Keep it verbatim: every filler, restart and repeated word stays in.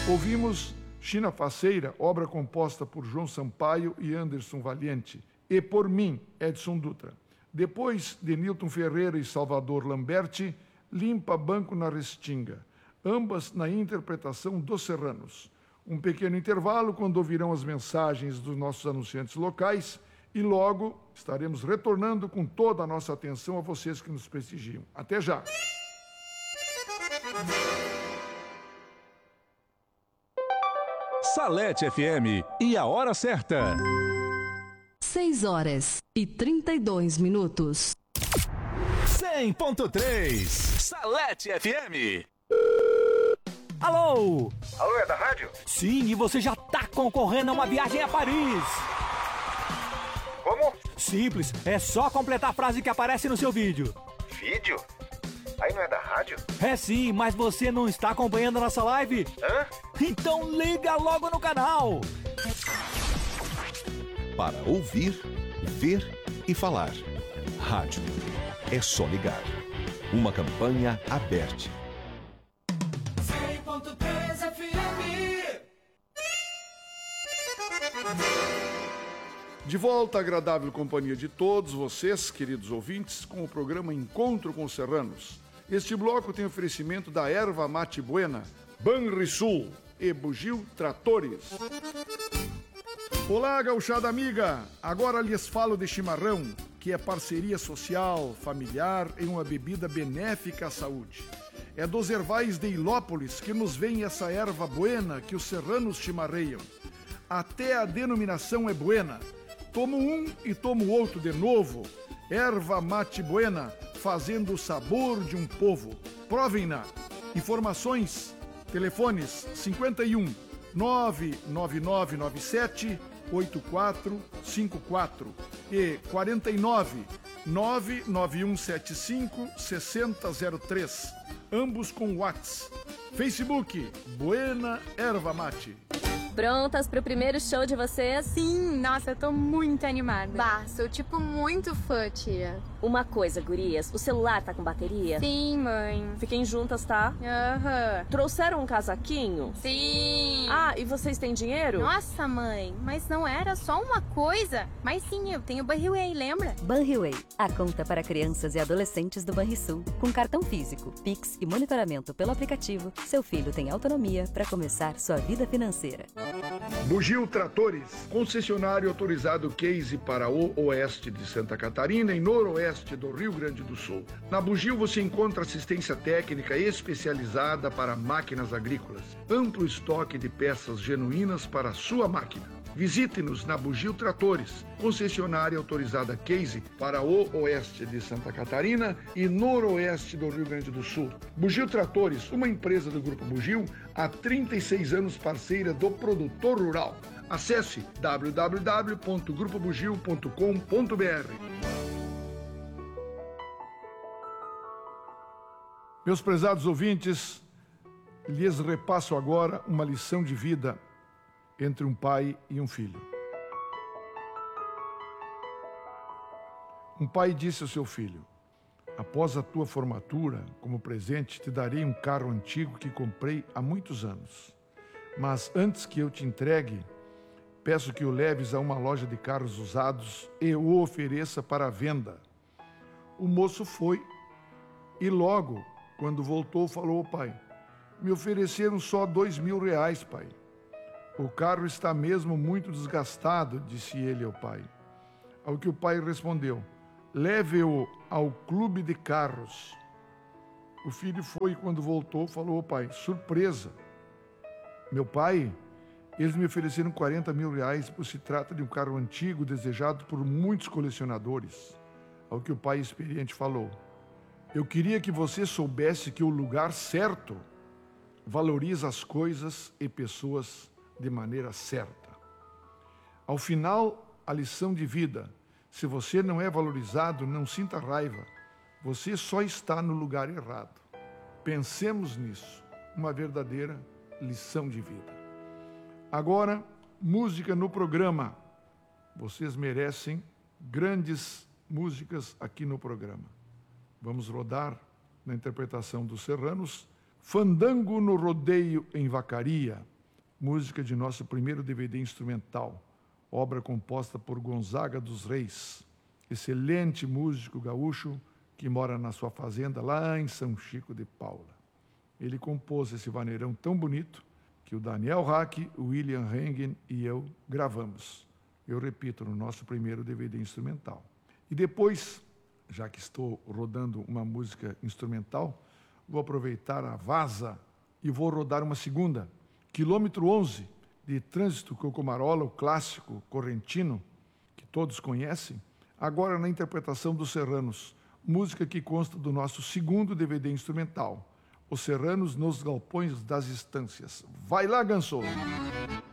Ouvimos China Faceira, obra composta por João Sampaio e Anderson Valiente, e por mim, Edson Dutra. Depois de Nilton Ferreira e Salvador Lamberti, Limpa Banco na Restinga, ambas na interpretação dos Serranos. Um pequeno intervalo quando ouvirão as mensagens dos nossos anunciantes locais e logo estaremos retornando com toda a nossa atenção a vocês que nos prestigiam. Até já! Salete F M e a hora certa. seis horas e trinta e dois minutos. cem ponto três Salete F M. Alô? Alô, é da rádio? Sim, e você já tá concorrendo a uma viagem a Paris. Como? Simples, é só completar a frase que aparece no seu vídeo. Vídeo? Aí não é da rádio? É sim, mas você não está acompanhando a nossa live? Hã? Então liga logo no canal. Para ouvir, ver e falar. Rádio. É só ligar. Uma campanha aberta. cem ponto três F M. De volta à agradável companhia de todos vocês, queridos ouvintes, com o programa Encontro com os Serranos. Este bloco tem oferecimento da Erva Mate Buena, Banrisul e Bugio Tratores. Olá, gauchada amiga! Agora lhes falo de chimarrão, que é parceria social, familiar e uma bebida benéfica à saúde. É dos ervais de Ilópolis que nos vem essa erva buena que os serranos chimarreiam. Até a denominação é buena. Tomo um e tomo outro de novo. Erva Mate Buena, fazendo o sabor de um povo. Provem-na. Informações, telefones cinquenta e um, nove nove nove nove sete, oito quatro cinco quatro e quarenta e nove, nove nove um sete cinco, seis zero zero três. Ambos com WhatsApp. Facebook, Buena Erva Mate. Prontas pro primeiro show de vocês? Sim, nossa, eu tô muito animada. Bah, sou tipo muito fã, tia. Uma coisa, gurias, o celular tá com bateria? Sim, mãe. Fiquem juntas, tá? Aham. Trouxeram um casaquinho? Sim. Ah, e vocês têm dinheiro? Nossa, mãe, mas não era só uma coisa. Mas sim, eu tenho Banriway, lembra? Banriway, a conta para crianças e adolescentes do Banrisul. Com cartão físico, Pix e monitoramento pelo aplicativo, seu filho tem autonomia para começar sua vida financeira. Bugio Tratores, concessionário autorizado Case para o oeste de Santa Catarina e noroeste do Rio Grande do Sul. Na Bugio você encontra assistência técnica especializada para máquinas agrícolas, amplo estoque de peças genuínas para a sua máquina. Visite-nos na Bugio Tratores, concessionária autorizada Case para o oeste de Santa Catarina e noroeste do Rio Grande do Sul. Bugio Tratores, uma empresa do Grupo Bugio, há trinta e seis anos parceira do produtor rural. Acesse w w w ponto grupo bugio ponto com ponto b r. Meus prezados ouvintes, lhes repasso agora uma lição de vida entre um pai e um filho. Um pai disse ao seu filho: após a tua formatura, como presente, te darei um carro antigo que comprei há muitos anos. Mas antes que eu te entregue, peço que o leves a uma loja de carros usados e o ofereça para venda. O moço foi e logo, quando voltou, falou ao pai: me ofereceram só dois mil reais, pai. O carro está mesmo muito desgastado, disse ele ao pai. Ao que o pai respondeu: leve-o ao clube de carros. O filho foi e quando voltou falou ao pai: surpresa, meu pai, eles me ofereceram quarenta mil reais, pois se trata de um carro antigo desejado por muitos colecionadores. Ao que o pai experiente falou: eu queria que você soubesse que o lugar certo valoriza as coisas e pessoas de maneira certa. Ao final, a lição de vida: se você não é valorizado, não sinta raiva. Você só está no lugar errado. Pensemos nisso. Uma verdadeira lição de vida. Agora, música no programa. Vocês merecem grandes músicas aqui no programa. Vamos rodar, na interpretação dos Serranos, Fandango no Rodeio em Vacaria, música de nosso primeiro D V D instrumental, obra composta por Gonzaga dos Reis, excelente músico gaúcho que mora na sua fazenda lá em São Chico de Paula. Ele compôs esse vaneirão tão bonito que o Daniel Hack, o William Hengen e eu gravamos. Eu repito, no nosso primeiro D V D instrumental. E depois, já que estou rodando uma música instrumental, vou aproveitar a vaza e vou rodar uma segunda, Quilômetro onze, de Trânsito Cocomarola, o clássico correntino, que todos conhecem, agora na interpretação dos Serranos, música que consta do nosso segundo D V D instrumental, Os Serranos nos Galpões das Estâncias. Vai lá, Gansolo!